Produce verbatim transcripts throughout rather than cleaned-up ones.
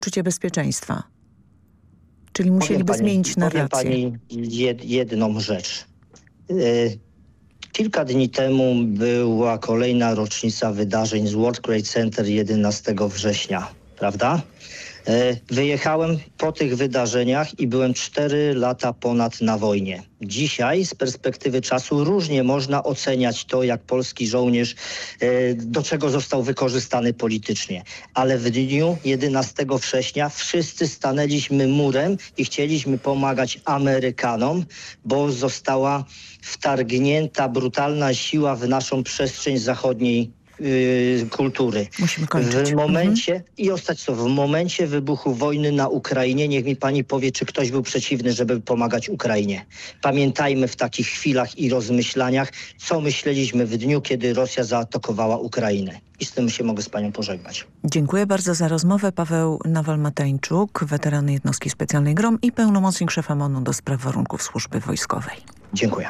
poczucie bezpieczeństwa. Czyli musieliby Powiem zmienić pani, narrację. Powiem pani jed, jedną rzecz. Y, kilka dni temu była kolejna rocznica wydarzeń z World Trade Center jedenastego września, prawda? Wyjechałem po tych wydarzeniach i byłem cztery lata ponad na wojnie. Dzisiaj z perspektywy czasu różnie można oceniać to, jak polski żołnierz, do czego został wykorzystany politycznie. Ale w dniu jedenastego września wszyscy stanęliśmy murem i chcieliśmy pomagać Amerykanom, bo została wtargnięta brutalna siła w naszą przestrzeń zachodniej Yy, kultury. Musimy kończyć. W momencie, mhm. i ostać to, w momencie wybuchu wojny na Ukrainie, niech mi pani powie, czy ktoś był przeciwny, żeby pomagać Ukrainie. Pamiętajmy w takich chwilach i rozmyślaniach, co myśleliśmy w dniu, kiedy Rosja zaatakowała Ukrainę. I z tym się mogę z panią pożegnać. Dziękuję bardzo za rozmowę. Paweł Nawal-Mateńczuk, weteran jednostki specjalnej GROM i pełnomocnik szefa M O N-u do spraw warunków służby wojskowej. Dziękuję.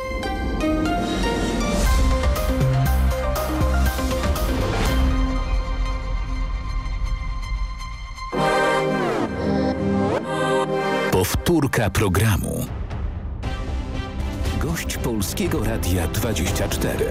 Powtórka programu. Gość Polskiego Radia dwadzieścia cztery.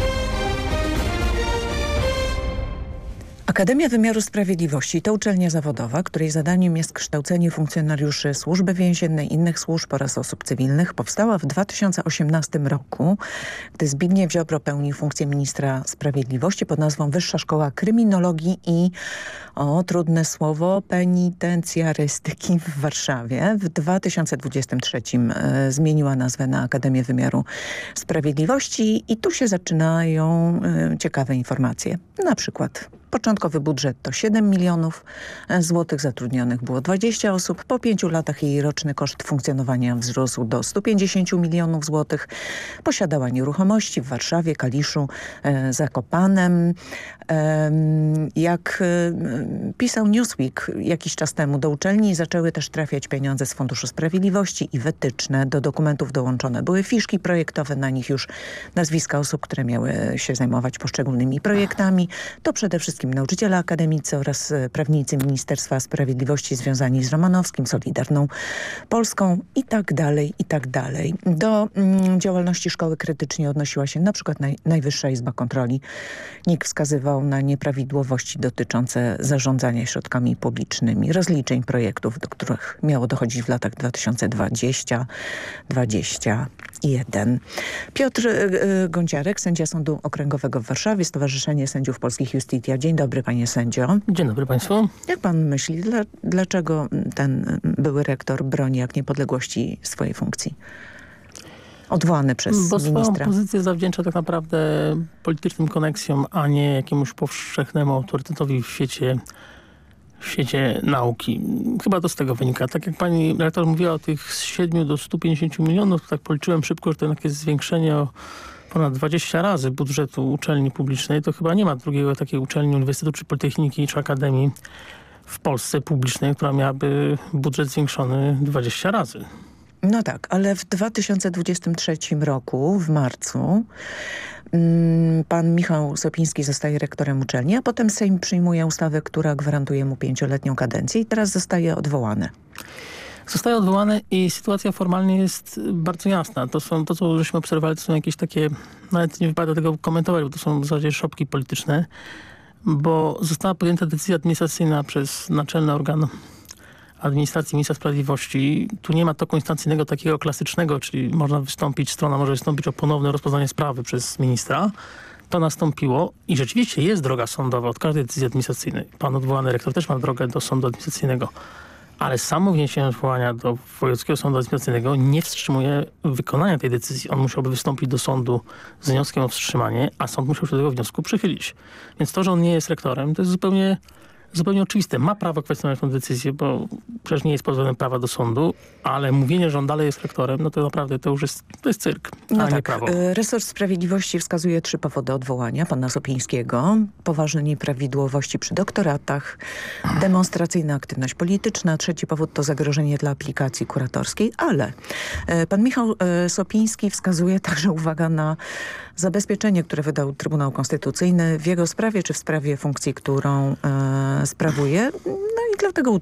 Akademia Wymiaru Sprawiedliwości to uczelnia zawodowa, której zadaniem jest kształcenie funkcjonariuszy Służby Więziennej, innych służb oraz osób cywilnych. Powstała w dwa tysiące osiemnastym roku, gdy Zbigniew Ziobro pełnił funkcję ministra sprawiedliwości pod nazwą Wyższa Szkoła Kryminologii i, o trudne słowo, penitencjarystyki w Warszawie. W dwa tysiące dwudziestym trzecim e, zmieniła nazwę na Akademię Wymiaru Sprawiedliwości i tu się zaczynają e, ciekawe informacje. Na przykład początkowy budżet to siedem milionów złotych, zatrudnionych było dwadzieścia osób. Po pięciu latach jej roczny koszt funkcjonowania wzrósł do stu pięćdziesięciu milionów złotych. Posiadała nieruchomości w Warszawie, Kaliszu, e, Zakopanem. E, jak e, pisał Newsweek jakiś czas temu, do uczelni zaczęły też trafiać pieniądze z Funduszu Sprawiedliwości i wytyczne. Do dokumentów dołączone były fiszki projektowe, na nich już nazwiska osób, które miały się zajmować poszczególnymi projektami. To przede wszystkim nauczyciele akademicy oraz prawnicy Ministerstwa Sprawiedliwości związani z Romanowskim, Solidarną Polską i tak dalej, i tak dalej. Do mm, działalności szkoły krytycznie odnosiła się na przykład naj, Najwyższa Izba Kontroli. N I K wskazywał na nieprawidłowości dotyczące zarządzania środkami publicznymi, rozliczeń projektów, do których miało dochodzić w latach dwa tysiące dwudziestym do dwa tysiące dwudziestego pierwszego. Piotr y, Gąciarek, sędzia Sądu Okręgowego w Warszawie, Stowarzyszenie Sędziów Polskich Justitia. Dzień dobry, panie sędzio. Dzień dobry państwu. Jak pan myśli, dla, dlaczego ten były rektor broni jak niepodległości swojej funkcji? Odwołany przez Bo ministra. swoją pozycję zawdzięcza tak naprawdę politycznym koneksjom, a nie jakiemuś powszechnemu autorytetowi w świecie, w świecie nauki. Chyba to z tego wynika. Tak jak pani rektor mówiła o tych z siedmiu do stu pięćdziesięciu milionów, to tak policzyłem szybko, że to jednak jest zwiększenie o ponad dwadzieścia razy budżetu uczelni publicznej. To chyba nie ma drugiego takiej uczelni, uniwersytetu, czy politechniki, czy akademii w Polsce publicznej, która miałaby budżet zwiększony dwadzieścia razy. No tak, ale w dwa tysiące dwudziestym trzecim roku, w marcu, pan Michał Sopiński zostaje rektorem uczelni, a potem Sejm przyjmuje ustawę, która gwarantuje mu pięcioletnią kadencję i teraz zostaje odwołany. Zostaje odwołane i sytuacja formalnie jest bardzo jasna. To, są, to co żeśmy obserwowali, to są jakieś takie, nawet nie wypada tego komentować, bo to są w zasadzie szopki polityczne, bo została podjęta decyzja administracyjna przez naczelny organ administracji Ministra Sprawiedliwości. Tu nie ma toku instancyjnego takiego klasycznego, czyli można wystąpić, strona może wystąpić o ponowne rozpoznanie sprawy przez ministra. To nastąpiło i rzeczywiście jest droga sądowa od każdej decyzji administracyjnej. Pan odwołany rektor też ma drogę do sądu administracyjnego. Ale samo wniesienie odwołania do Wojewódzkiego Sądu Administracyjnego nie wstrzymuje wykonania tej decyzji. On musiałby wystąpić do sądu z wnioskiem o wstrzymanie, a sąd musiał się do tego wniosku przychylić. Więc to, że on nie jest rektorem, to jest zupełnie, zupełnie oczywiste. Ma prawo kwestionować tę decyzję, bo przecież nie jest pozbawionym prawa do sądu, ale mówienie, że on dalej jest rektorem, no to naprawdę to już jest, to jest cyrk, a no nie tak. prawo. Resort Sprawiedliwości wskazuje trzy powody odwołania pana Sopińskiego. Poważne nieprawidłowości przy doktoratach, demonstracyjna aktywność polityczna. Trzeci powód to zagrożenie dla aplikacji kuratorskiej, ale pan Michał Sopiński wskazuje także, uwaga, na zabezpieczenie, które wydał Trybunał Konstytucyjny w jego sprawie, czy w sprawie funkcji, którą e, sprawuje. No i dlatego